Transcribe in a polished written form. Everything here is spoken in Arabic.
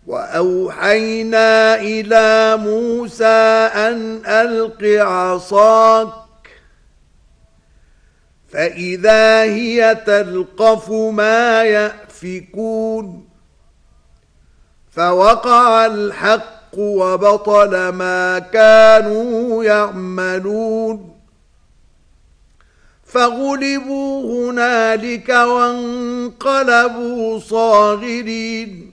وأوحينا إلى موسى أن ألق عصاك فإذا هي تلقف ما يأفكون فوقع الحق وبطل ما كانوا يعملون فغلبوا هنالك وانقلبوا صاغرين